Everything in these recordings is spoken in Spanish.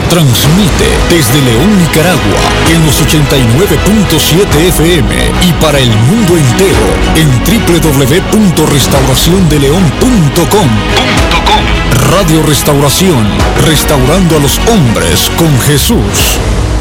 Transmite desde León, Nicaragua, en los 89.7 FM y para el mundo entero en www.restauraciondeleon.com. Radio Restauración, restaurando a los hombres con Jesús.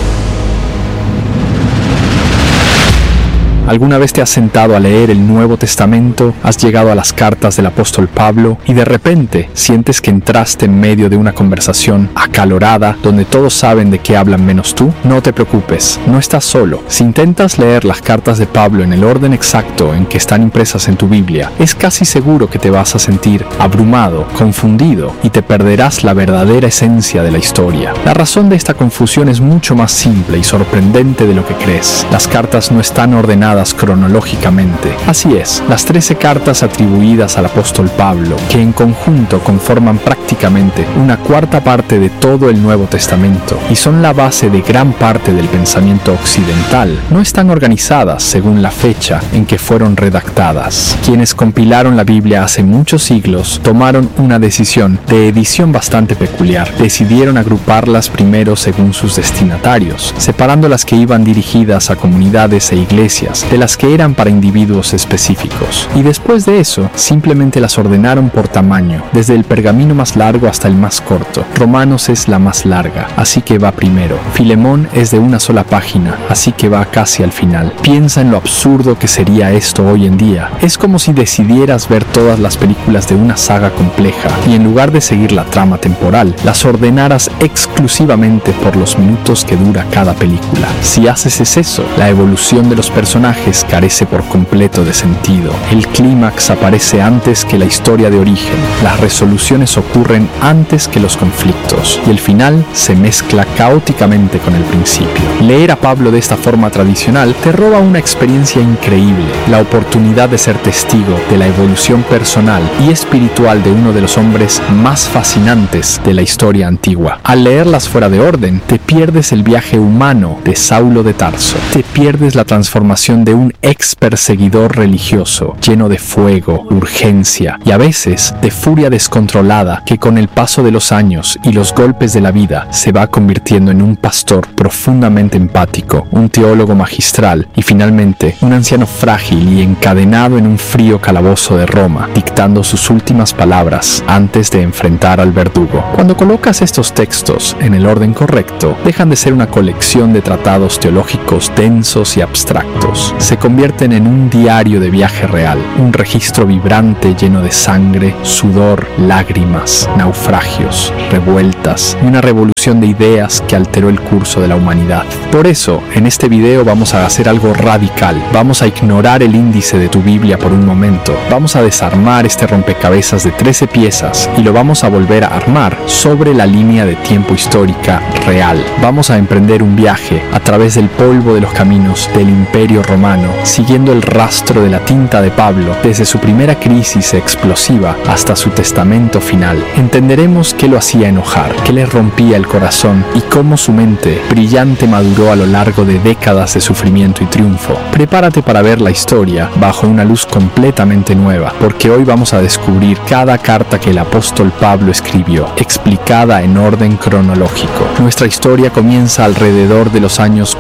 ¿Alguna vez te has sentado a leer el Nuevo Testamento, has llegado a las cartas del apóstol Pablo y de repente sientes que entraste en medio de una conversación acalorada donde todos saben de qué hablan menos tú? No te preocupes, no estás solo. Si intentas leer las cartas de Pablo en el orden exacto en que están impresas en tu Biblia, es casi seguro que te vas a sentir abrumado, confundido y te perderás la verdadera esencia de la historia. La razón de esta confusión es mucho más simple y sorprendente de lo que crees. Las cartas no están ordenadas cronológicamente. Así es, las 13 cartas atribuidas al apóstol Pablo, que en conjunto conforman prácticamente una cuarta parte de todo el Nuevo Testamento y son la base de gran parte del pensamiento occidental, no están organizadas según la fecha en que fueron redactadas. Quienes compilaron la Biblia hace muchos siglos tomaron una decisión de edición bastante peculiar. Decidieron agruparlas primero según sus destinatarios, separando las que iban dirigidas a comunidades e iglesias de las que eran para individuos específicos. Y después de eso, simplemente las ordenaron por tamaño, desde el pergamino más largo hasta el más corto. Romanos es la más larga, así que va primero. Filemón es de una sola página, así que va casi al final. Piensa en lo absurdo que sería esto hoy en día. Es como si decidieras ver todas las películas de una saga compleja y en lugar de seguir la trama temporal, las ordenaras exclusivamente por los minutos que dura cada película. Si haces eso, la evolución de los personajes carece por completo de sentido. El clímax aparece antes que la historia de origen, las resoluciones ocurren antes que los conflictos y el final se mezcla caóticamente con el principio. Leer a Pablo de esta forma tradicional te roba una experiencia increíble, la oportunidad de ser testigo de la evolución personal y espiritual de uno de los hombres más fascinantes de la historia antigua. Al leerlas fuera de orden, te pierdes el viaje humano de Saulo de Tarso, te pierdes la transformación de un ex perseguidor religioso lleno de fuego, urgencia y a veces de furia descontrolada que con el paso de los años y los golpes de la vida se va convirtiendo en un pastor profundamente empático, un teólogo magistral y finalmente un anciano frágil y encadenado en un frío calabozo de Roma, dictando sus últimas palabras antes de enfrentar al verdugo. Cuando colocas estos textos en el orden correcto, dejan de ser una colección de tratados teológicos densos y abstractos. Se convierten en un diario de viaje real, un registro vibrante lleno de sangre, sudor, lágrimas, naufragios, revueltas y una revolución de ideas que alteró el curso de la humanidad. Por eso, en este video vamos a hacer algo radical. Vamos a ignorar el índice de tu Biblia por un momento. Vamos a desarmar este rompecabezas de 13 piezas y lo vamos a volver a armar sobre la línea de tiempo histórica real. Vamos a emprender un viaje a través del polvo de los caminos del Imperio Romano, siguiendo el rastro de la tinta de Pablo desde su primera crisis explosiva hasta su testamento final. Entenderemos qué lo hacía enojar, qué le rompía el corazón y cómo su mente brillante maduró a lo largo de décadas de sufrimiento y triunfo. Prepárate para ver la historia bajo una luz completamente nueva, porque hoy vamos a descubrir cada carta que el apóstol Pablo escribió, explicada en orden cronológico. Nuestra historia comienza alrededor de los años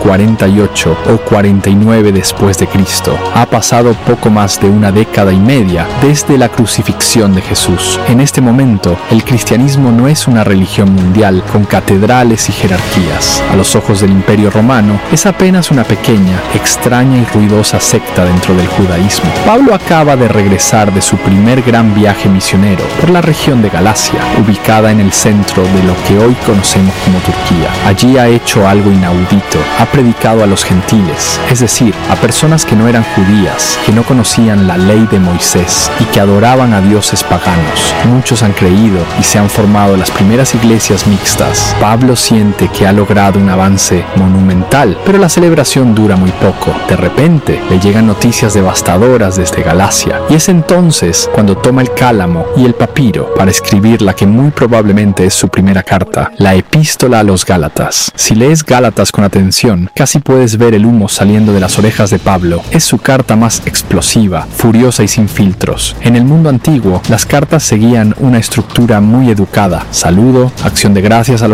48 o 49 después de Cristo. Ha pasado poco más de una década y media desde la crucifixión de Jesús. En este momento, el cristianismo no es una religión mundial con catedrales y jerarquías. A los ojos del Imperio Romano, es apenas una pequeña, extraña y ruidosa secta dentro del judaísmo. Pablo acaba de regresar de su primer gran viaje misionero por la región de Galacia, ubicada en el centro de lo que hoy conocemos como Turquía. Allí ha hecho algo inaudito, ha predicado a los gentiles, es decir, a personas que no eran judías, que no conocían la ley de Moisés y que adoraban a dioses paganos. Muchos han creído y se han formado las primeras iglesias mixtas. Pablo siente que ha logrado un avance monumental, pero la celebración dura muy poco. De repente, le llegan noticias devastadoras desde Galacia, y es entonces cuando toma el cálamo y el papiro para escribir la que muy probablemente es su primera carta, la Epístola a los Gálatas. Si lees Gálatas con atención, casi puedes ver el humo saliendo de las orejas de Pablo. Es su carta más explosiva, furiosa y sin filtros. En el mundo antiguo, las cartas seguían una estructura muy educada: saludo, acción de gracias a los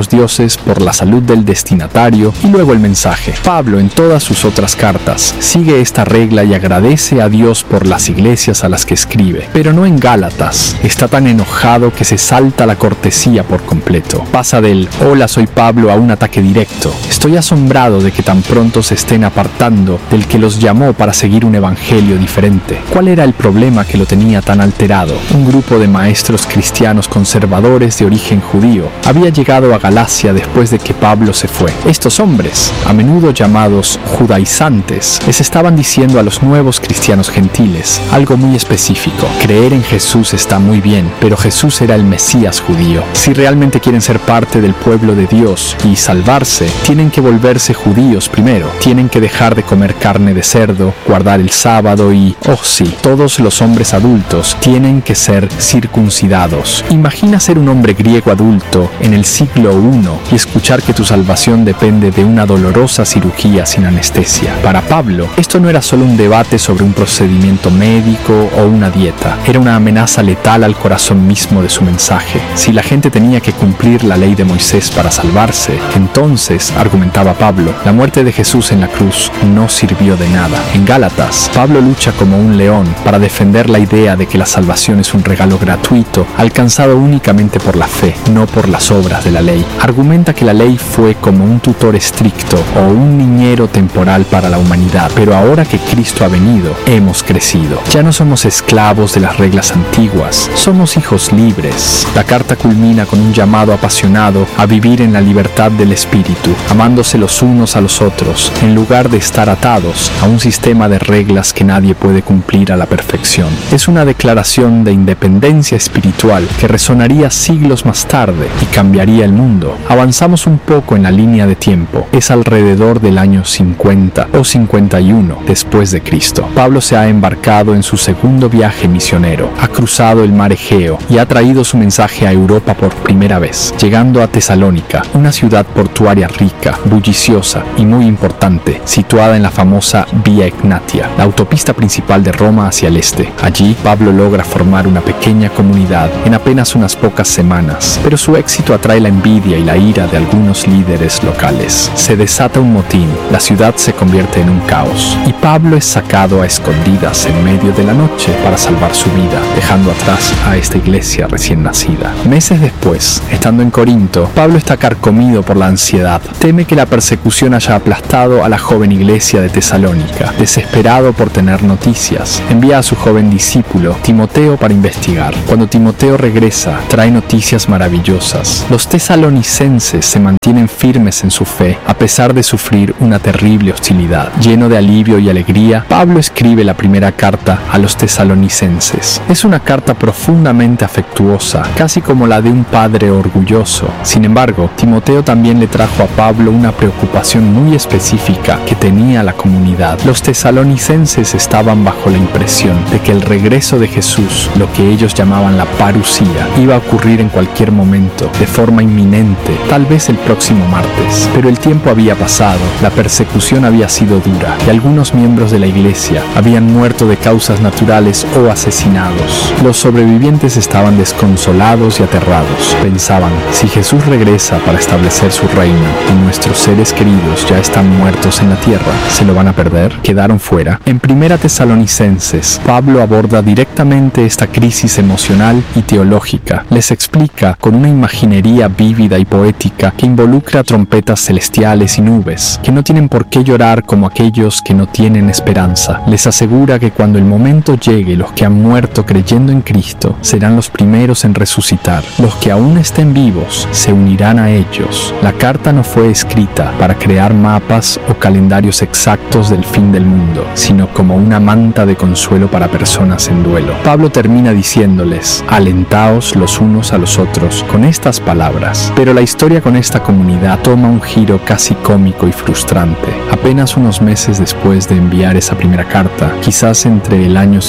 los dioses, por la salud del destinatario y luego el mensaje. Pablo, en todas sus otras cartas, sigue esta regla y agradece a Dios por las iglesias a las que escribe, pero no en Gálatas. Está tan enojado que se salta la cortesía por completo. Pasa del "Hola, soy Pablo" a un ataque directo. Estoy asombrado de que tan pronto se estén apartando del que los llamó para seguir un evangelio diferente. ¿Cuál era el problema que lo tenía tan alterado? Un grupo de maestros cristianos conservadores de origen judío había llegado a Galacia después de que Pablo se fue. Estos hombres, a menudo llamados judaizantes, les estaban diciendo a los nuevos cristianos gentiles algo muy específico: creer en Jesús está muy bien, pero Jesús era el Mesías judío. Si realmente quieren ser parte del pueblo de Dios y salvarse, tienen que volverse judíos primero. Tienen que dejar de comer carne de cerdo, guardar el sábado y, oh sí, todos los hombres adultos tienen que ser circuncidados. Imagina ser un hombre griego adulto en el siglo I y escuchar que tu salvación depende de una dolorosa cirugía sin anestesia. Para Pablo, esto no era solo un debate sobre un procedimiento médico o una dieta. Era una amenaza letal al corazón mismo de su mensaje. Si la gente tenía que cumplir la ley de Moisés para salvarse, entonces, argumentaba Pablo, la muerte de Jesús en la cruz no sirvió de nada. En Gálatas, Pablo lucha como un león para defender la idea de que la salvación es un regalo gratuito, alcanzado únicamente por la fe, no por las obras de la ley. Argumenta que la ley fue como un tutor estricto o un niñero temporal para la humanidad, pero ahora que Cristo ha venido, hemos crecido. Ya no somos esclavos de las reglas antiguas, somos hijos libres. La carta culmina con un llamado apasionado a vivir en la libertad del Espíritu, amándose los unos a los otros, en lugar de estar atados a un sistema de reglas que nadie puede cumplir a la perfección. Es una declaración de independencia espiritual que resonaría siglos más tarde y cambiaría el mundo. Avanzamos un poco en la línea de tiempo. Es alrededor del año 50 o 51 después de Cristo. Pablo se ha embarcado en su segundo viaje misionero, ha cruzado el mar Egeo y ha traído su mensaje a Europa por primera vez, llegando a Tesalónica, una ciudad portuaria rica, bulliciosa y muy importante, situada en la famosa Vía Egnatia, la autopista principal de Roma hacia el este. Allí, Pablo logra formar una pequeña comunidad en apenas unas pocas semanas, pero su éxito atrae la envidia y la ira de algunos líderes locales. Se desata un motín, la ciudad se convierte en un caos, y Pablo es sacado a escondidas en medio de la noche para salvar su vida, dejando atrás a esta iglesia recién nacida. Meses después, estando en Corinto, Pablo está carcomido por la ansiedad. Teme que la persecución haya aplastado a la joven iglesia de Tesalónica. Desesperado por tener noticias, envía a su joven discípulo, Timoteo, para investigar. Cuando Timoteo regresa, trae noticias maravillosas. Los tesalonicenses se mantienen firmes en su fe, a pesar de sufrir una terrible hostilidad. Lleno de alivio y alegría, Pablo escribe la primera carta a los tesalonicenses. Es una carta profundamente afectuosa, casi como la de un padre orgulloso. Sin embargo, Timoteo también le trajo a Pablo una preocupación muy específica que tenía la comunidad. Los tesalonicenses estaban bajo la impresión de que el regreso de Jesús, lo que ellos llamaban la parusía, iba a ocurrir en cualquier momento, de forma inminente, tal vez el próximo martes. Pero el tiempo había pasado, la persecución había sido dura y algunos miembros de la iglesia habían muerto de causas naturales o asesinados. Los sobrevivientes estaban desconsolados y aterrados. Pensaban, si Jesús regresa para establecer su reino y nuestros seres queridos ya están muertos en la tierra, ¿se lo van a perder? ¿Quedaron fuera? En 1 Tesalonicenses, Pablo aborda directamente esta crisis emocional y teológica. Les explica con una imaginería vívida y poética que involucra trompetas celestiales y nubes, que no tienen por qué llorar como aquellos que no tienen esperanza. Les asegura que cuando el momento llegue, los que han muerto creyendo en Cristo serán los primeros en resucitar. Los que aún estén vivos se unirán a ellos. La carta no fue escrita para crear mapas o calendarios exactos del fin del mundo, sino como una manta de consuelo para personas en duelo. Pablo termina diciéndoles: alentaos los unos a los otros con estas palabras. Pero la historia con esta comunidad toma un giro casi cómico y frustrante. Apenas unos meses después de enviar esa primera carta, quizás entre el año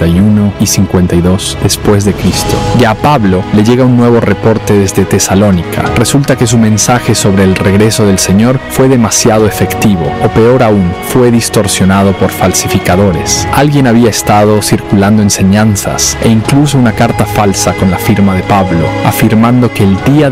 51 y 52 después de Cristo, ya a Pablo le llega un nuevo reporte desde Tesalónica. Resulta que su mensaje sobre el regreso del Señor fue demasiado efectivo, o peor aún, fue distorsionado por falsificadores. Alguien había estado circulando enseñanzas e incluso una carta falsa con la firma de Pablo, afirmando que el día del Señor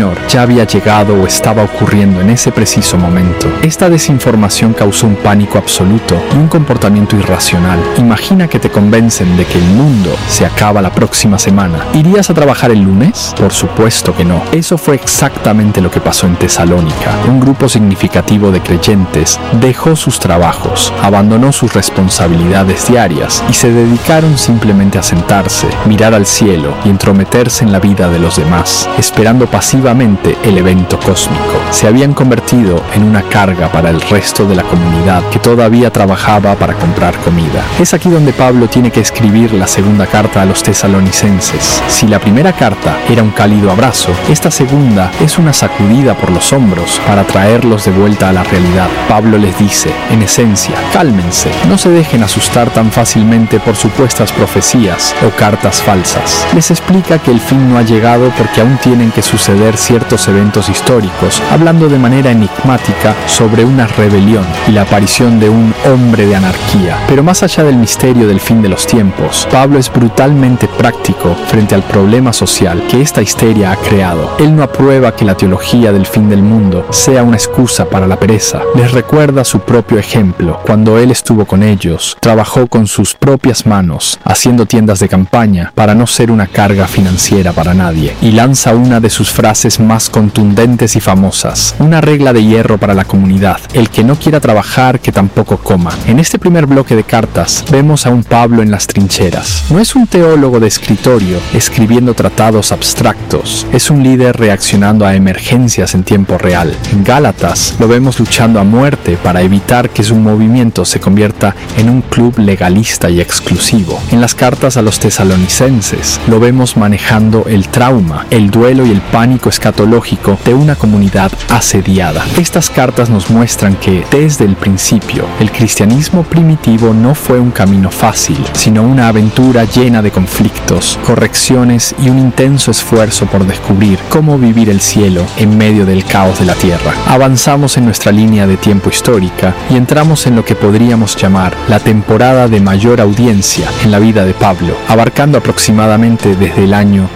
Señor ya había llegado o estaba ocurriendo en ese preciso momento. Esta desinformación causó un pánico absoluto y un comportamiento irracional. Imagina que te convencen de que el mundo se acaba la próxima semana. ¿Irías a trabajar el lunes? Por supuesto que no. Eso fue exactamente lo que pasó en Tesalónica. Un grupo significativo de creyentes dejó sus trabajos, abandonó sus responsabilidades diarias y se dedicaron simplemente a sentarse, mirar al cielo y entrometerse en la vida de los demás, esperando pasivamente el evento cósmico. Se habían convertido en una carga para el resto de la comunidad que todavía trabajaba para comprar comida. Es aquí donde Pablo tiene que escribir la segunda carta a los tesalonicenses. Si la primera carta era un cálido abrazo, esta segunda es una sacudida por los hombros para traerlos de vuelta a la realidad. Pablo les dice, en esencia, cálmense, no se dejen asustar tan fácilmente por supuestas profecías o cartas falsas. Les explica que el fin no ha llegado porque aún tienen que suceder ciertos eventos históricos, hablando de manera enigmática sobre una rebelión y la aparición de un hombre de anarquía. Pero más allá del misterio del fin de los tiempos, Pablo es brutalmente práctico frente al problema social que esta histeria ha creado. Él no aprueba que la teología del fin del mundo sea una excusa para la pereza. Les recuerda su propio ejemplo. Cuando él estuvo con ellos, trabajó con sus propias manos, haciendo tiendas de campaña para no ser una carga financiera para nadie. Y lanza una de sus frases más contundentes y famosas, una regla de hierro para la comunidad: el que no quiera trabajar, que tampoco coma. En este primer bloque de cartas, vemos a un Pablo en las trincheras. No es un teólogo de escritorio escribiendo tratados abstractos, es un líder reaccionando a emergencias en tiempo real. En Gálatas lo vemos luchando a muerte para evitar que su movimiento se convierta en un club legalista y exclusivo. En las cartas a los tesalonicenses lo vemos manejando el trauma, el duelo y el pánico escatológico de una comunidad asediada. Estas cartas nos muestran que, desde el principio, el cristianismo primitivo no fue un camino fácil, sino una aventura llena de conflictos, correcciones y un intenso esfuerzo por descubrir cómo vivir el cielo en medio del caos de la tierra. Avanzamos en nuestra línea de tiempo histórica y entramos en lo que podríamos llamar la temporada de mayor audiencia en la vida de Pablo, abarcando aproximadamente desde el año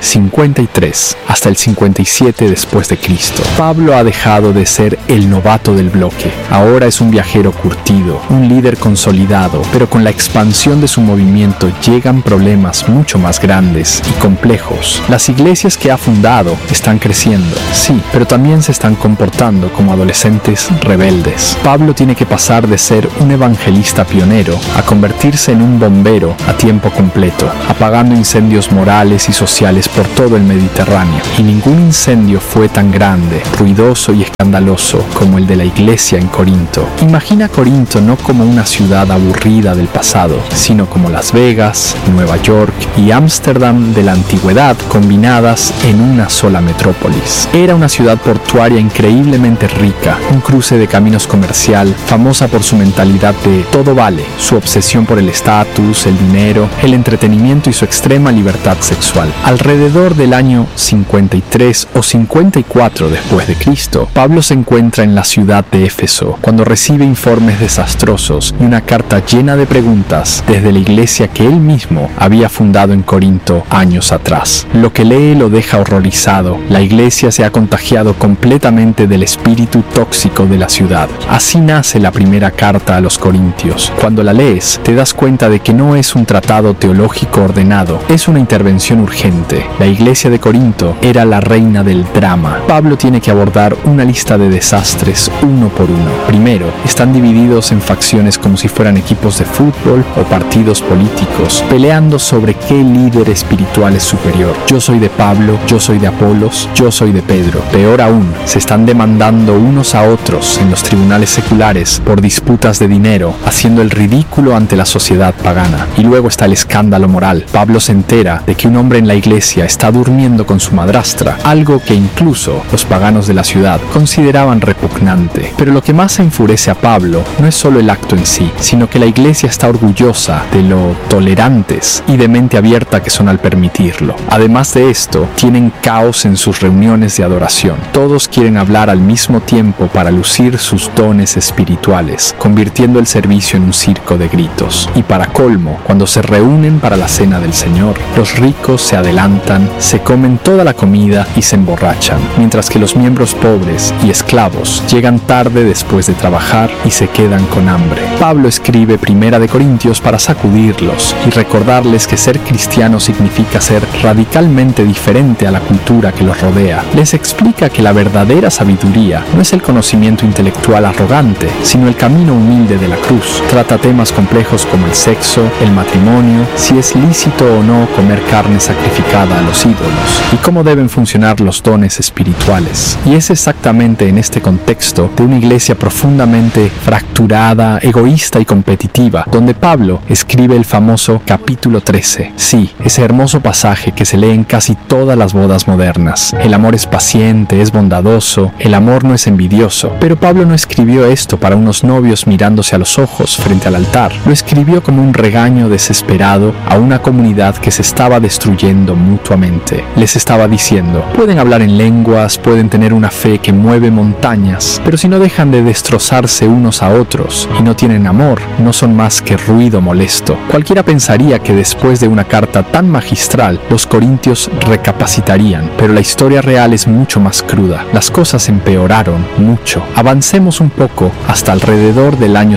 53 hasta el 57 después de Cristo. Pablo ha dejado de ser el novato del bloque. Ahora es un viajero curtido, un líder consolidado, pero con la expansión de su movimiento llegan problemas mucho más grandes y complejos. Las iglesias que ha fundado están creciendo, sí, pero también se están comportando como adolescentes rebeldes. Pablo tiene que pasar de ser un evangelista pionero a convertirse en un bombero a tiempo completo, apagando incendios morales y sociales por todo el Mediterráneo. Y ningún incendio fue tan grande, ruidoso y escandaloso como el de la iglesia en Corinto. Imagina Corinto no como una ciudad aburrida del pasado, sino como Las Vegas, Nueva York y Ámsterdam de la antigüedad combinadas en una sola metrópolis. Era una ciudad portuaria increíblemente rica, un cruce de caminos comercial, famosa por su mentalidad de todo vale, su obsesión por el estatus, el dinero, el entretenimiento y su extrema libertad sexual. Alrededor del año 53 o 54 después de Cristo, Pablo se encuentra en la ciudad de Éfeso cuando recibe informes desastrosos y una carta llena de preguntas desde la iglesia que él mismo había fundado en Corinto años atrás. Lo que lee lo deja horrorizado. La iglesia se ha contagiado completamente del espíritu tóxico de la ciudad. Así nace la primera carta a los Corintios. Cuando la lees, te das cuenta de que no es un tratado teológico ordenado, es una intervención urgente. La iglesia de Corinto era la reina del drama. Pablo tiene que abordar una lista de desastres uno por uno. Primero, están divididos en facciones como si fueran equipos de fútbol o partidos políticos, peleando sobre qué líder espiritual es superior. Yo soy de Pablo, yo soy de Apolos, yo soy de Pedro. Peor aún, se están demandando unos a otros en los tribunales seculares por disputas de dinero, haciendo el ridículo ante la sociedad pagana. Y luego está el escándalo moral. Pablo se entera de que un hombre en la iglesia está durmiendo con su madrastra, algo que incluso los paganos de la ciudad consideraban repugnante. Pero lo que más enfurece a Pablo no es solo el acto en sí, sino que la iglesia está orgullosa de lo tolerantes y de mente abierta que son al permitirlo. Además de esto, tienen caos en sus reuniones de adoración. Todos quieren hablar al mismo tiempo para lucir sus dones espirituales, convirtiendo el servicio en un circo de gritos. Y para colmo, cuando se reúnen para la cena del Señor, los ricos se adelantan, se comen toda la comida y se emborrachan. emborrachan, mientras que los miembros pobres y esclavos llegan tarde después de trabajar y se quedan con hambre. Pablo escribe 1 Corintios para sacudirlos y recordarles que ser cristiano significa ser radicalmente diferente a la cultura que los rodea. Les explica que la verdadera sabiduría no es el conocimiento intelectual arrogante, sino el camino humilde de la cruz. Trata temas complejos como el sexo, el matrimonio, si es lícito o no comer carne sacrificada a los ídolos y cómo deben funcionar los dones espirituales. Y es exactamente en este contexto de una iglesia profundamente fracturada, egoísta y competitiva, donde Pablo escribe el famoso capítulo 13. Sí, ese hermoso pasaje que se lee en casi todas las bodas modernas. El amor es paciente, es bondadoso, el amor no es envidioso. Pero Pablo no escribió esto para unos novios mirándose a los ojos frente al altar. Lo escribió como un regaño desesperado a una comunidad que se estaba destruyendo mutuamente. Les estaba diciendo, pueden hablar en lenguas, pueden tener una fe que mueve montañas, pero si no dejan de destrozarse unos a otros y no tienen amor, no son más que ruido molesto. Cualquiera pensaría que después de una carta tan magistral, los corintios recapacitarían, pero la historia real es mucho más cruda. Las cosas empeoraron mucho. Avancemos un poco hasta alrededor del año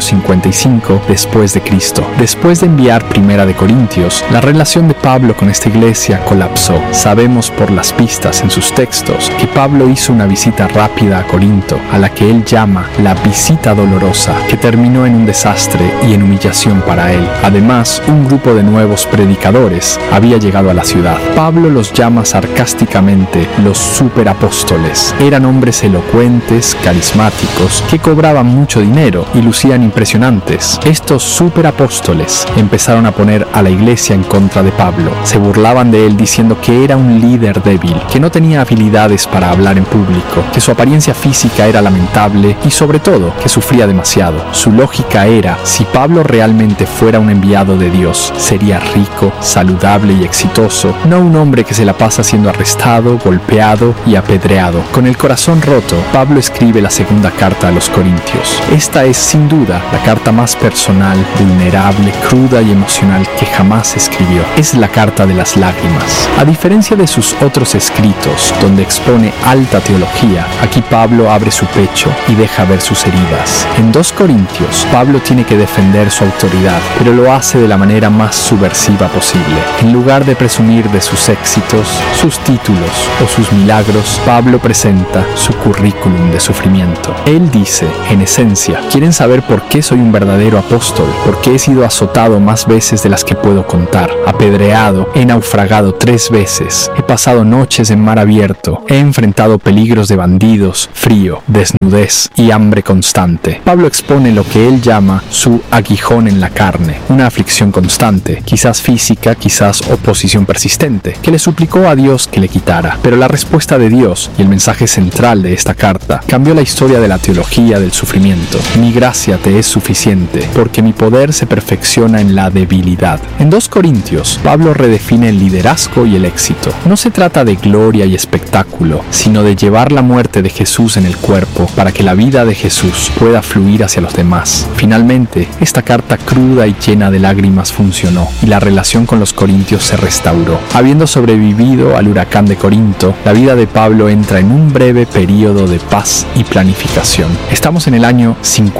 55 después de Cristo. Después de enviar 1 Corintios, la relación de Pablo con esta iglesia colapsó. Sabemos por las pistas en sus textos que Pablo hizo una visita rápida a Corinto, a la que él llama la visita dolorosa, que terminó en un desastre y en humillación para él. Además, un grupo de nuevos predicadores había llegado a la ciudad. Pablo los llama sarcásticamente los superapóstoles. Eran hombres elocuentes, carismáticos, que cobraban mucho dinero y lucían impresionantes. Estos superapóstoles empezaron a poner a la iglesia en contra de Pablo. Se burlaban de él diciendo que era un líder débil, que no tenía habilidades para hablar en público, que su apariencia física era lamentable y sobre todo que sufría demasiado. Su lógica era, si Pablo realmente fuera un enviado de Dios, sería rico, saludable y exitoso, no un hombre que se la pasa siendo arrestado, golpeado y apedreado. Con el corazón roto, Pablo escribe la segunda carta a los Corintios. Esta es sin duda la carta más personal, vulnerable, cruda y emocional que jamás escribió. Es la carta de las lágrimas. A diferencia de sus otros escritos, donde expone alta teología, aquí Pablo abre su pecho y deja ver sus heridas. En 2 Corintios, Pablo tiene que defender su autoridad, pero lo hace de la manera más subversiva posible. En lugar de presumir de sus éxitos, sus títulos o sus milagros, Pablo presenta su currículum de sufrimiento. Él dice, en esencia, ¿quieren saber por qué soy un verdadero apóstol? Porque he sido azotado más veces de las que puedo contar, apedreado, he naufragado 3 veces, he pasado noches en mar abierto, he enfrentado peligros de bandidos, frío, desnudez y hambre constante. Pablo expone lo que él llama su aguijón en la carne, una aflicción constante, quizás física, quizás oposición persistente, que le suplicó a Dios que le quitara. Pero la respuesta de Dios y el mensaje central de esta carta cambió la historia de la teología del sufrimiento. Mi gracia te es suficiente, porque mi poder se perfecciona en la debilidad. En 2 Corintios, Pablo redefine el liderazgo y el éxito. No se trata de gloria y espectáculo, sino de llevar la muerte de Jesús en el cuerpo para que la vida de Jesús pueda fluir hacia los demás. Finalmente, esta carta cruda y llena de lágrimas funcionó y la relación con los corintios se restauró. Habiendo sobrevivido al huracán de Corinto, la vida de Pablo entra en un breve período de paz y planificación. Estamos en el año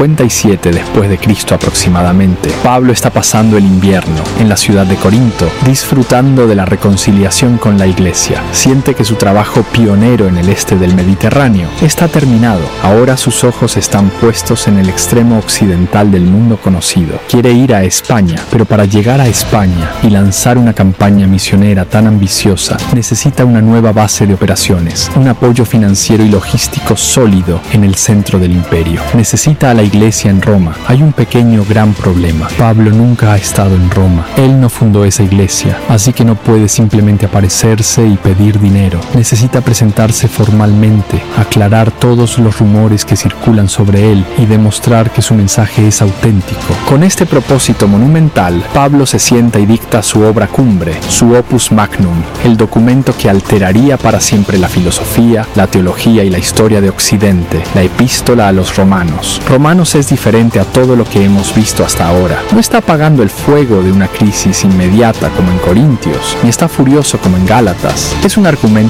57 después de Cristo aproximadamente. Pablo está pasando el invierno en la ciudad de Corinto, disfrutando de la reconciliación con la iglesia. Siente que su trabajo pionero en el este del Mediterráneo está terminado. Ahora sus ojos están puestos en el extremo occidental del mundo conocido. Quiere ir a España, pero para llegar a España y lanzar una campaña misionera tan ambiciosa, necesita una nueva base de operaciones, un apoyo financiero y logístico sólido en el centro del imperio. Necesita a la iglesia en Roma. Hay un pequeño gran problema. Pablo nunca ha estado en Roma. Él no fundó esa iglesia, así que no puede simplemente aparecerse y pedir dinero. Necesita presentarse formalmente, aclarar todos los rumores que circulan sobre él y demostrar que su mensaje es auténtico. Con este propósito monumental, Pablo se sienta y dicta su obra cumbre, su opus magnum, el documento que alteraría para siempre la filosofía, la teología y la historia de Occidente, la epístola a los romanos. Romanos es diferente a todo lo que hemos visto hasta ahora. No está apagando el fuego de una crisis inmediata como en Corintios, ni está furioso como en Gálatas. Es un argumento tranquilo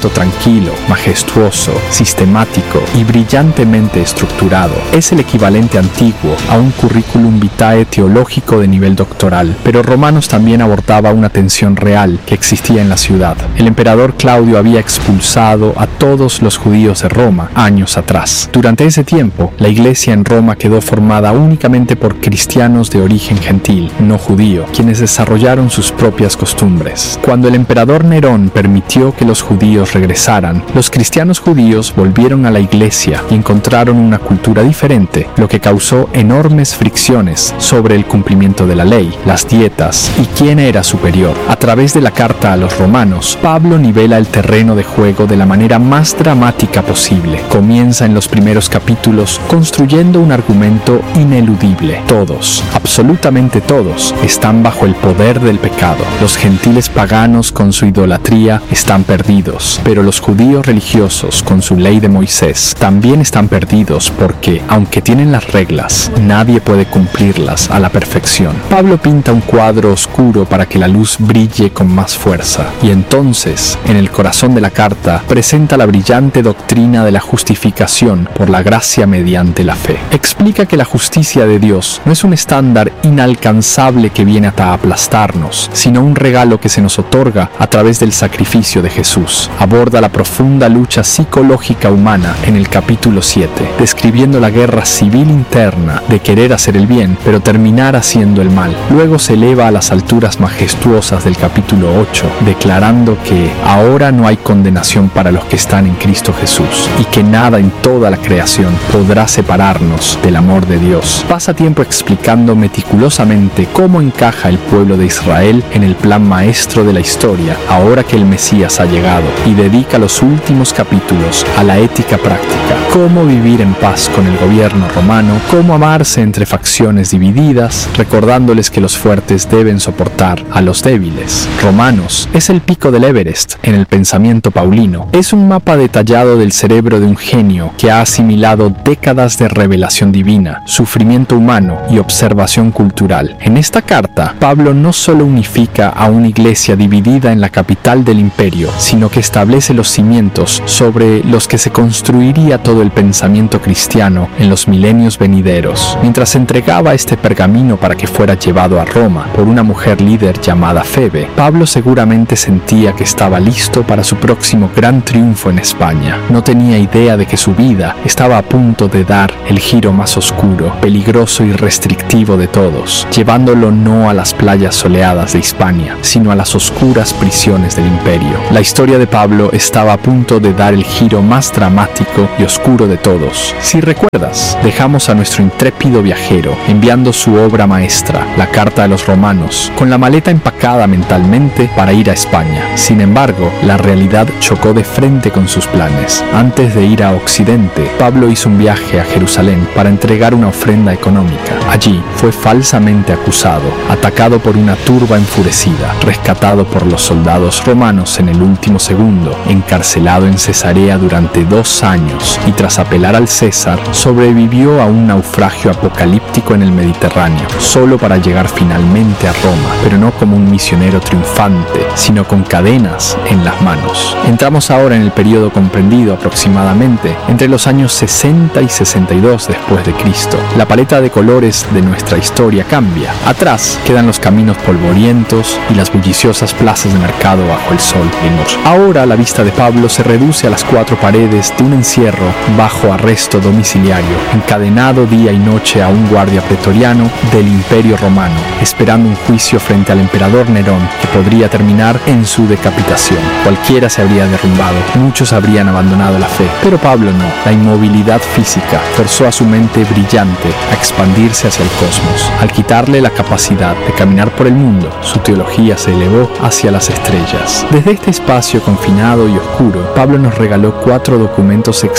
tranquilo, majestuoso, sistemático y brillantemente estructurado. Es el equivalente antiguo a un currículum vitae teológico de nivel doctoral, pero Romanos también abordaba una tensión real que existía en la ciudad. El emperador Claudio había expulsado a todos los judíos de Roma años atrás. Durante ese tiempo, la iglesia en Roma quedó formada únicamente por cristianos de origen gentil, no judío, quienes desarrollaron sus propias costumbres. Cuando el emperador Nerón permitió que los judíos regresaran, los cristianos judíos volvieron a la iglesia y encontraron una cultura diferente, lo que causó enormes fricciones sobre el cumplimiento de la ley, las dietas y quién era superior. A través de la carta a los romanos, Pablo nivela el terreno de juego de la manera más dramática posible. Comienza en los primeros capítulos construyendo un argumento ineludible. Todos, absolutamente todos, están bajo el poder del pecado. Los gentiles paganos con su idolatría están perdidos, pero los judíos religiosos con su ley de Moisés también están perdidos porque, aunque tienen las reglas, nadie puede cumplirlas a la perfección. Pablo pinta un cuadro oscuro para que la luz brille con más fuerza, y entonces, en el corazón de la carta, presenta la brillante doctrina de la justificación por la gracia mediante la fe. Explica que la justicia de Dios no es un estándar inalcanzable que viene hasta aplastarnos, sino un regalo que se nos otorga a través del sacrificio de Jesús. Aborda la profunda lucha psicológica humana en el capítulo 7, describiendo la guerra civil interna de querer hacer el bien, pero terminar haciendo el mal. Luego se eleva a las alturas majestuosas del capítulo 8, declarando que ahora no hay condenación para los que están en Cristo Jesús, y que nada en toda la creación podrá separarnos del amor de Dios. Pasa tiempo explicando meticulosamente cómo encaja el pueblo de Israel en el plan maestro de la historia, ahora que el Mesías ha llegado, y dedica los últimos capítulos a la ética práctica, cómo vivir en paz con el gobierno romano, cómo amarse entre facciones divididas, recordándoles que los fuertes deben soportar a los débiles. Romanos es el pico del Everest en el pensamiento paulino. Es un mapa detallado del cerebro de un genio que ha asimilado décadas de revelación divina, sufrimiento humano y observación cultural. En esta carta, Pablo no solo unifica a una iglesia dividida en la capital del imperio, sino que establece los cimientos sobre los que se construiría todo el pensamiento cristiano en los milenios venideros. Mientras entregaba este pergamino para que fuera llevado a Roma por una mujer líder llamada Febe, Pablo seguramente sentía que estaba listo para su próximo gran triunfo en España. No tenía idea de que su vida estaba a punto de dar el giro más oscuro, peligroso y restrictivo de todos, llevándolo no a las playas soleadas de Hispania, sino a las oscuras prisiones del imperio. La historia de Pablo estaba a punto de dar el giro más dramático y oscuro de todos. Si recuerdas, dejamos a nuestro intrépido viajero enviando su obra maestra, la Carta a los Romanos, con la maleta empacada mentalmente para ir a España. Sin embargo, la realidad chocó de frente con sus planes. Antes de ir a Occidente, Pablo hizo un viaje a Jerusalén para entregar una ofrenda económica. Allí fue falsamente acusado, atacado por una turba enfurecida, rescatado por los soldados romanos en el último segundo, encarcelado en Cesarea durante 2 años y tras apelar al César, sobrevivió a un naufragio apocalíptico en el Mediterráneo, solo para llegar finalmente a Roma, pero no como un misionero triunfante, sino con cadenas en las manos. Entramos ahora en el periodo comprendido aproximadamente entre los años 60 y 62 después de Cristo. La paleta de colores de nuestra historia cambia. Atrás quedan los caminos polvorientos y las bulliciosas plazas de mercado bajo el sol. Ahora la vista de Pablo se reduce a las 4 paredes de un encierro bajo arresto domiciliario, encadenado día y noche a un guardia pretoriano del Imperio Romano, esperando un juicio frente al emperador Nerón que podría terminar en su decapitación. Cualquiera se habría derrumbado, muchos habrían abandonado la fe, pero Pablo no. La inmovilidad física forzó a su mente brillante a expandirse hacia el cosmos. Al quitarle la capacidad de caminar por el mundo, su teología se elevó hacia las estrellas. Desde este espacio confinado y oscuro, Pablo nos regaló 4 documentos extraordinarios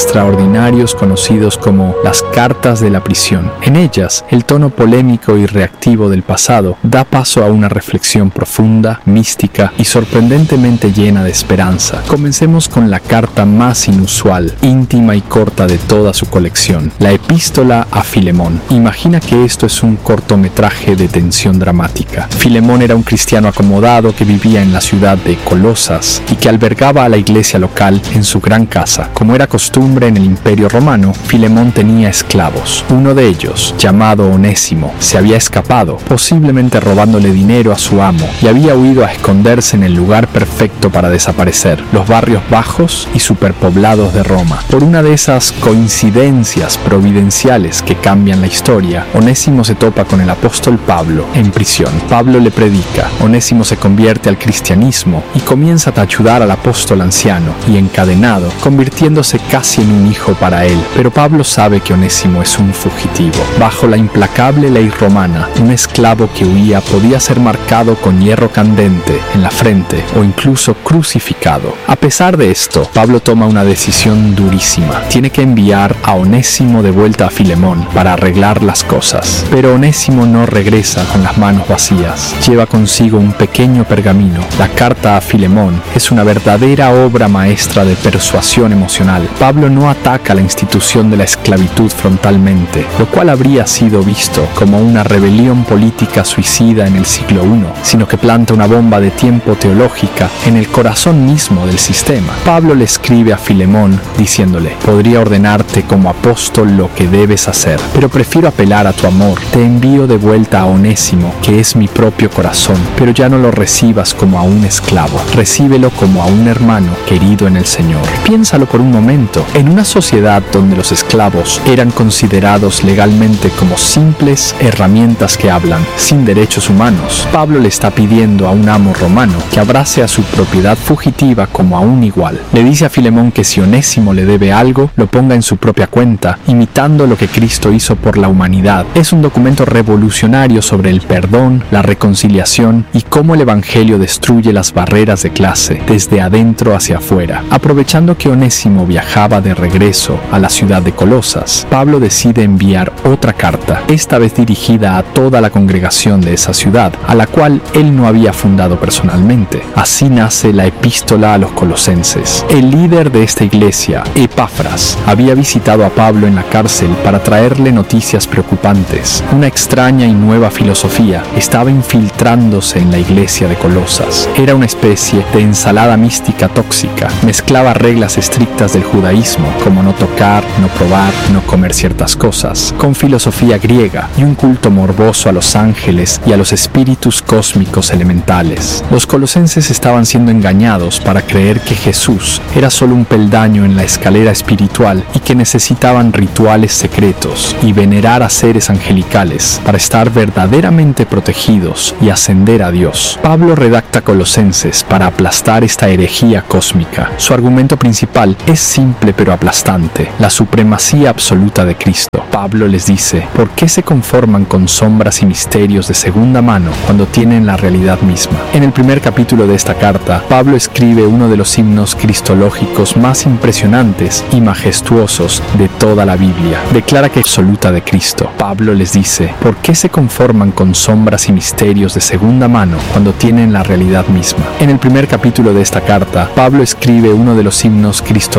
extraordinarios conocidos como las cartas de la prisión. En ellas, el tono polémico y reactivo del pasado da paso a una reflexión profunda, mística y sorprendentemente llena de esperanza. Comencemos con la carta más inusual, íntima y corta de toda su colección, la epístola a Filemón. Imagina que esto es un cortometraje de tensión dramática. Filemón era un cristiano acomodado que vivía en la ciudad de Colosas y que albergaba a la iglesia local en su gran casa. Como era costumbre en el Imperio Romano, Filemón tenía esclavos. Uno de ellos, llamado Onésimo, se había escapado, posiblemente robándole dinero a su amo, y había huido a esconderse en el lugar perfecto para desaparecer, los barrios bajos y superpoblados de Roma. Por una de esas coincidencias providenciales que cambian la historia, Onésimo se topa con el apóstol Pablo en prisión. Pablo le predica, Onésimo se convierte al cristianismo y comienza a ayudar al apóstol anciano y encadenado, convirtiéndose casi en un hijo para él. Pero Pablo sabe que Onésimo es un fugitivo. Bajo la implacable ley romana, un esclavo que huía podía ser marcado con hierro candente en la frente o incluso crucificado. A pesar de esto, Pablo toma una decisión durísima. Tiene que enviar a Onésimo de vuelta a Filemón para arreglar las cosas. Pero Onésimo no regresa con las manos vacías. Lleva consigo un pequeño pergamino. La carta a Filemón es una verdadera obra maestra de persuasión emocional. Pablo no ataca la institución de la esclavitud frontalmente, lo cual habría sido visto como una rebelión política suicida en el siglo I, sino que planta una bomba de tiempo teológica en el corazón mismo del sistema. Pablo le escribe a Filemón diciéndole: podría ordenarte como apóstol lo que debes hacer, pero prefiero apelar a tu amor. Te envío de vuelta a Onésimo, que es mi propio corazón, pero ya no lo recibas como a un esclavo, recíbelo como a un hermano querido en el Señor. Piénsalo por un momento. En una sociedad donde los esclavos eran considerados legalmente como simples herramientas que hablan, sin derechos humanos, Pablo le está pidiendo a un amo romano que abrace a su propiedad fugitiva como a un igual. Le dice a Filemón que si Onésimo le debe algo, lo ponga en su propia cuenta, imitando lo que Cristo hizo por la humanidad. Es un documento revolucionario sobre el perdón, la reconciliación y cómo el Evangelio destruye las barreras de clase desde adentro hacia afuera. Aprovechando que Onésimo viajaba de regreso a la ciudad de Colosas, Pablo decide enviar otra carta, esta vez dirigida a toda la congregación de esa ciudad, a la cual él no había fundado personalmente. Así nace la epístola a los colosenses. El líder de esta iglesia, Epafras, había visitado a Pablo en la cárcel para traerle noticias preocupantes. Una extraña y nueva filosofía estaba infiltrándose en la iglesia de Colosas. Era una especie de ensalada mística tóxica. Mezclaba reglas estrictas del judaísmo, como no tocar, no probar, no comer ciertas cosas, con filosofía griega y un culto morboso a los ángeles y a los espíritus cósmicos elementales. Los colosenses estaban siendo engañados para creer que Jesús era solo un peldaño en la escalera espiritual y que necesitaban rituales secretos y venerar a seres angelicales para estar verdaderamente protegidos y ascender a Dios. Pablo redacta Colosenses para aplastar esta herejía cósmica. Su argumento principal es simple pero aplastante: la supremacía absoluta de Cristo. Pablo les dice: ¿por qué se conforman con sombras y misterios de segunda mano cuando tienen la realidad misma? En el primer capítulo de esta carta, Pablo escribe uno de los himnos cristológicos más impresionantes y majestuosos de toda la Biblia. Declara que es absoluta de Cristo. Pablo les dice: ¿por qué se conforman con sombras y misterios de segunda mano cuando tienen la realidad misma? En el primer capítulo de esta carta, Pablo escribe uno de los himnos cristológicos